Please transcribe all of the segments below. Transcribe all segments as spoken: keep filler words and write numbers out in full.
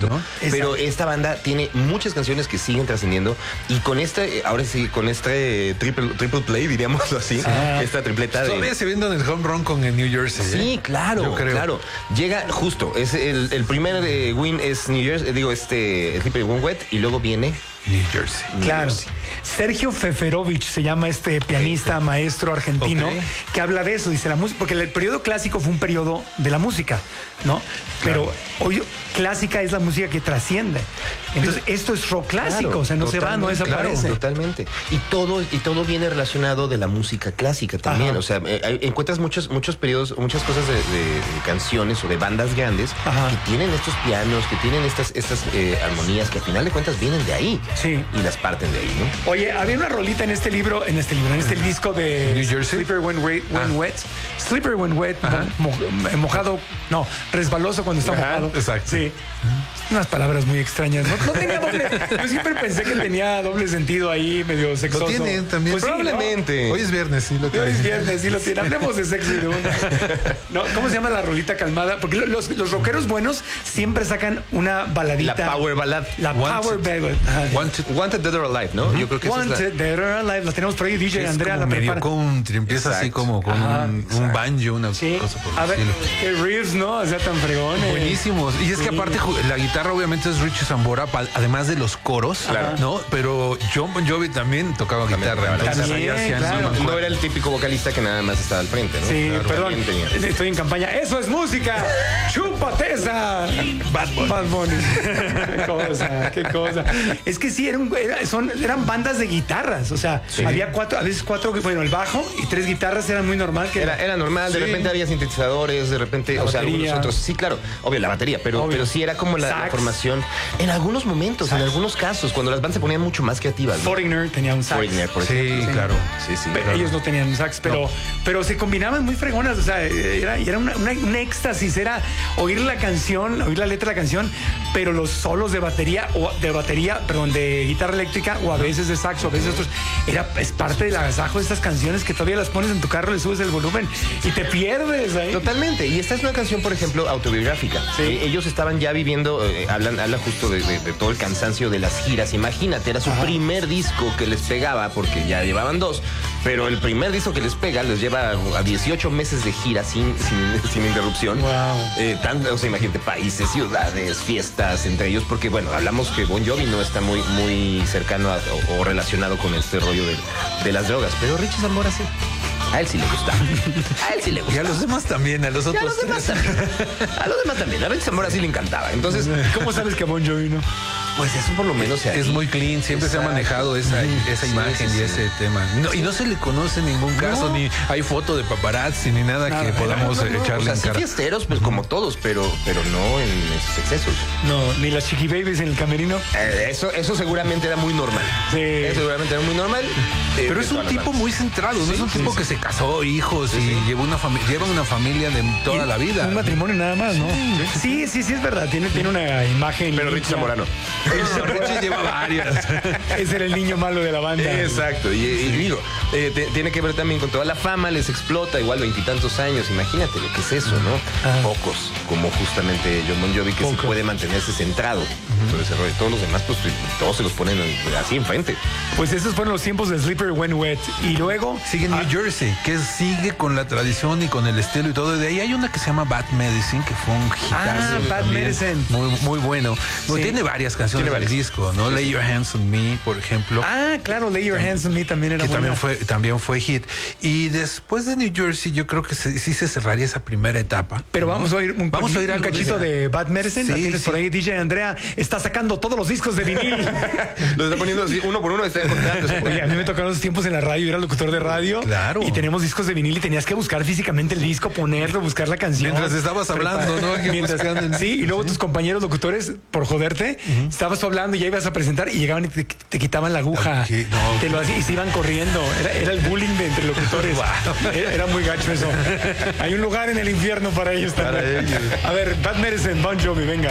Exacto. ¿no? Pero esta banda tiene muchas canciones que siguen trascendiendo y con este, ahora sí, con este triple, triple play, diríamos así, ah, esta tripleta de... Todavía se viendo en el home run con el New Jersey. Sí, ¿eh? claro, claro. Llega justo, es el, el primer de win es New Jersey, digo, este, el triple win wet y luego viene... New Jersey. New claro. Jersey. Sergio Feferovich se llama este pianista, okay. maestro argentino, okay. que habla de eso, dice la música, porque el periodo clásico fue un periodo de la música, ¿no? Pero claro. hoy clásica es la música que trasciende. Entonces, esto es rock clásico, claro, o sea, no se va, no desaparece. Claro, totalmente. Y todo, y todo viene relacionado de la música clásica también. Ajá. O sea, eh, encuentras muchos, muchos periodos, muchas cosas de, de, de canciones o de bandas grandes Ajá. que tienen estos pianos, que tienen estas, estas eh, armonías que al final de cuentas vienen de ahí. Sí. Y las parten de ahí, ¿no? Oye, había una rolita en este libro, en este libro, en este disco de New Jersey. Slippery When, When ah. Wet. Slippery When Wet, mo, mo, mojado, no, resbaloso cuando está Ajá, mojado. Exacto. Sí. Unas palabras muy extrañas. No, no tenía doble. Yo siempre pensé que tenía doble sentido ahí, medio sexoso. Lo tiene también. Pues probablemente. Sí, ¿no? Hoy es viernes, sí lo tiene. Hoy es viernes, sí lo tiene. Hablemos de sexo y de una. No, ¿cómo se llama la rolita calmada? Porque los, los rockeros buenos siempre sacan una baladita. La power ballad. La Wanted. power ballad. Wanted, Wanted Dead or Alive, ¿no? Uh-huh. Yo creo que Wanted esa es la... Dead or Alive. La tenemos por ahí, D J es Andrea. Como la medio prepara. country, empieza Exacto. así como con Ajá, un, un banjo, una sí. cosa por el A ver, estilo. qué riffs, ¿no? O sea, tan fregones. Buenísimos. Y es que sí. aparte la guitarra obviamente es Richie Sambora, además de los coros, claro. ¿no? Pero John Bon Jovi también tocaba también, guitarra. También, también, hacían, claro. no, no era el típico vocalista que nada más estaba al frente, ¿no? Sí, claro, perdón. Estoy en campaña. ¡Eso es música! ¡Chúpate esa! Bad Bunny. Bad Bunny. Qué cosa, qué cosa. Es que sí, eran, era, son, eran bandas de guitarras. O sea, sí. había cuatro, a veces cuatro, bueno, el bajo y tres guitarras era muy normal. Que era, era normal, sí. de repente había sintetizadores, de repente, la o sea, batería. algunos otros. Sí, claro, obvio, la batería, pero, pero sí era como la, la formación. En algunos momentos, Sax. en algunos casos, cuando las bandas se ponían mucho más creativas. ¿no? Foreigner tenía un sax. Foreigner, por sí, ejemplo. Sí, claro. Sí, sí. Pero claro. ellos no tenían un sax, pero, no. pero se combinaban muy fregonas. O sea, era, era una, una, un éxtasis, era oír la canción, oír la letra de la canción, pero los solos de batería, o de batería, perdón, de guitarra eléctrica, o a veces de sax, o a veces otros. Era, es parte del agasajo de estas canciones que todavía las pones en tu carro, le subes el volumen y te pierdes ahí. Totalmente. Y esta es una canción, por ejemplo, autobiográfica. Sí. Eh, ellos estaban ya viviendo, eh, hablan, habla justo de, de, de todo el cansancio de las giras. Imagínate, era su Ajá. primer disco que les pegaba, porque ya llevaban dos, pero el primer disco que les pega les lleva a dieciocho meses de gira sin, sin, sin interrupción. Wow. Eh, tan, o sea, imagínate, países, ciudades, fiestas entre ellos, porque bueno, hablamos que Bon Jovi no está muy, muy cercano a, o, o relacionado con este rollo de, de las drogas, pero Richie Sambora sí. A él sí le gusta. A él sí le gusta. Y a los demás también, a los otros. Y a los demás también. A los demás también. A Richie Sambora sí le encantaba. Entonces, ¿cómo sabes que a Bon Jovi no? Pues eso por lo menos es muy clean, siempre Exacto. se ha manejado esa, esa imagen sí, sí, y sí. ese tema. No, y no se le conoce en ningún caso, no. ni hay foto de paparazzi, ni nada, nada que podamos no, no, no. echarle o sea, en sí cara. fiesteros, pues como todos, pero, pero no en esos excesos. No, ni las Chiqui Babies en el camerino. Eh, eso, eso seguramente era muy normal. Sí. Eso seguramente era muy normal. Eh, pero es un tipo muy centrado, sí, no es un tipo sí, que sí. se casó, hijos sí, y sí. llevó una familia, lleva una familia de toda y la vida. Un matrimonio nada más, ¿no? Sí, sí, sí, es verdad. Tiene, tiene una imagen. Pero Richie Sambora no. Richie lleva varias. Ese era el niño malo de la banda. Exacto. Y, y digo, eh, te, tiene que ver también con toda la fama, les explota igual veintitantos años. Imagínate lo que es eso, ¿no? Ah. Pocos, como justamente John Bon Jovi, que Poco. sí puede mantenerse centrado. Uh-huh. Todo ese rollo. Todos los demás, pues todos se los ponen así enfrente. Pues esos fueron los tiempos de Slippery When Wet. Y luego sigue New ah. Jersey, que sigue con la tradición y con el estilo y todo. De ahí hay una que se llama Bad Medicine, que fue un hitazo. Ah, Bad Medicine. Muy, muy bueno. Sí. Tiene varias canciones del disco, ¿no? Lay Your Hands on Me, por ejemplo. Ah, claro, Lay Your Hands on Me también era que buena. también fue, también fue hit. Y después de New Jersey, yo creo que se, sí se cerraría esa primera etapa. Pero ¿no? vamos a oír un, vamos a oír un cachito de, de Bad Medicine. Sí, tienes sí. por ahí, D J Andrea está sacando todos los discos de vinil. Los está poniendo así, uno por uno, está encontrando. Oye, a mí me tocaron los tiempos en la radio, era locutor de radio. Claro. Y tenemos discos de vinil y tenías que buscar físicamente el disco, ponerlo, buscar la canción. Mientras estabas hablando, ¿no? Mientras, sí, y luego sí. tus compañeros locutores, por joderte, uh-huh. estabas tú hablando y ya ibas a presentar y llegaban y te, te quitaban la aguja. Okay, no, te lo hacían y se iban corriendo. Era, era el bullying de entre locutores. era, era muy gacho eso. Hay un lugar en el infierno para ellos también. Para ellos. A ver, Bad Medicine, Bon Jovi, venga.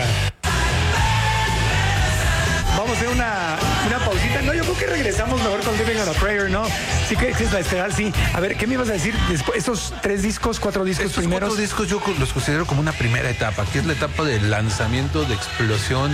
Vamos a hacer una, una pausita. No, yo creo que regresamos mejor con Living on a Prayer, ¿no? Sí que es la esperar, sí. A ver, ¿qué me ibas a decir? Después, estos tres discos, cuatro discos Estos primeros. Estos cuatro discos yo los considero como una primera etapa, que es la etapa del lanzamiento, de explosión